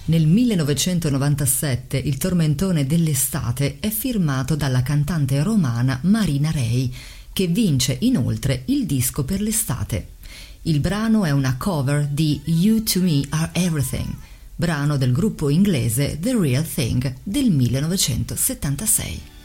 Nel 1997 il tormentone dell'estate è firmato dalla cantante romana Marina Rei, che vince inoltre il disco per l'estate. Il brano è una cover di You to Me Are Everything, brano del gruppo inglese The Real Thing del 1976.